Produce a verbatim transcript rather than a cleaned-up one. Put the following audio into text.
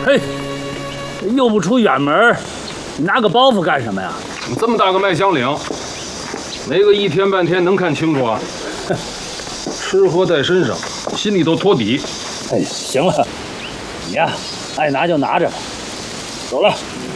嘿，又不出远门，你拿个包袱干什么呀？ 这么大个麦香岭，没个一天半天能看清楚啊？吃喝在身上，心里头托底。 哎，行了，你呀，爱拿就拿着，走了。